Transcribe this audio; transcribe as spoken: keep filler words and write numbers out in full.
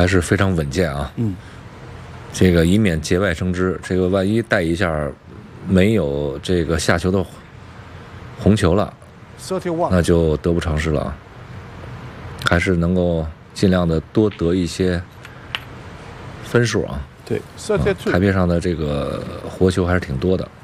还是非常稳健啊。 嗯， 这个以免节外生枝，这个万一带一下没有这个下球的红球了，那就得不偿失了啊。还是能够尽量的多得一些分数啊。 对， 啊，台面上的这个活球还是挺多的。